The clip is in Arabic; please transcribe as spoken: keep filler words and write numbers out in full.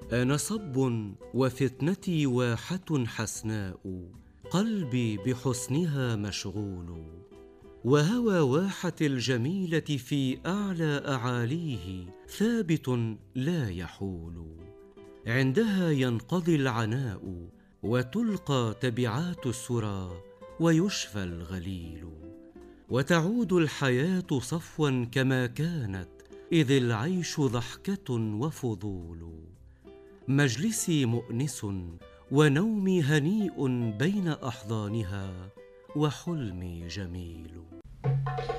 أنا صب وفتنتي واحة حسناء، قلبي بحسنها مشغول، وهوى واحة الجميلة في أعلى أعاليه ثابت لا يحول. عندها ينقضي العناء، وتلقى تبعات السرى، ويشفى الغليل، وتعود الحياة صفوا كما كانت، إذ العيش ضحكة وفضول. مجلسي مؤنس ونومي هنيء بين أحضانها، وحلمي جميل.